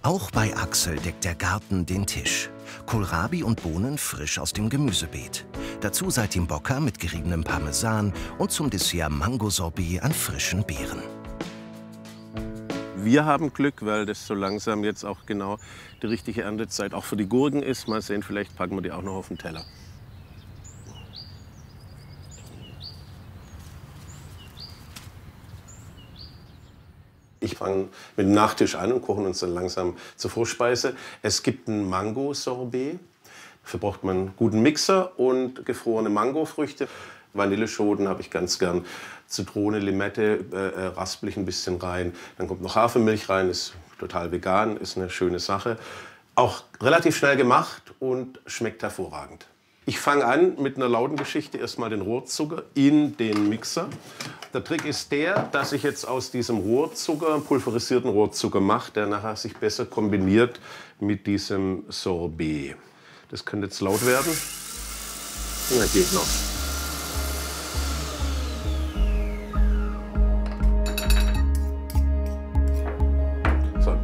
Auch bei Axel deckt der Garten den Tisch. Kohlrabi und Bohnen frisch aus dem Gemüsebeet. Dazu Saltimbocca mit geriebenem Parmesan und zum Dessert Mango-Sorbet an frischen Beeren. Wir haben Glück, weil das so langsam jetzt auch genau die richtige Erntezeit auch für die Gurken ist. Mal sehen, vielleicht packen wir die auch noch auf den Teller. Ich fange mit dem Nachtisch an und kochen uns dann langsam zur Vorspeise. Es gibt ein Mango-Sorbet. Dafür braucht man einen guten Mixer und gefrorene Mangofrüchte. Vanilleschoten habe ich ganz gern. Zitrone, Limette, raspel ich ein bisschen rein. Dann kommt noch Hafermilch rein, ist total vegan, ist eine schöne Sache. Auch relativ schnell gemacht und schmeckt hervorragend. Ich fange an mit einer lauten Geschichte, erstmal den Rohrzucker in den Mixer. Der Trick ist der, dass ich jetzt aus diesem Rohrzucker, pulverisierten Rohrzucker mache, der nachher sich besser kombiniert mit diesem Sorbet. Das könnte jetzt laut werden. Na, geht noch.